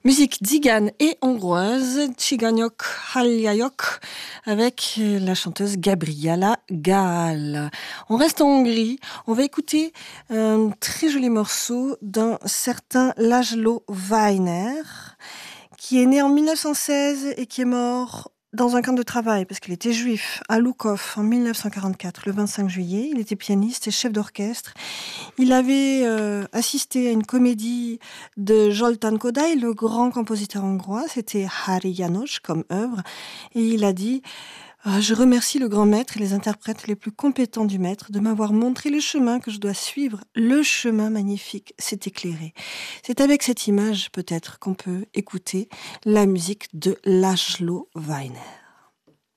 Musique tzigane et hongroise, Csigányok Halljaiok, avec la chanteuse Gabriela Gál. On reste en Hongrie, on va écouter un très joli morceau d'un certain László Weiner, qui est né en 1916 et qui est mort dans un camp de travail, parce qu'il était juif, à Lukov, en 1944, le 25 juillet. Il était pianiste et chef d'orchestre. Il avait assisté à une comédie de Zoltán Kodály, le grand compositeur hongrois. C'était Háry János comme œuvre. Et il a dit « Je remercie le grand maître et les interprètes les plus compétents du maître de m'avoir montré le chemin que je dois suivre. Le chemin magnifique s'est éclairé. » C'est avec cette image, peut-être, qu'on peut écouter la musique de László Weiner.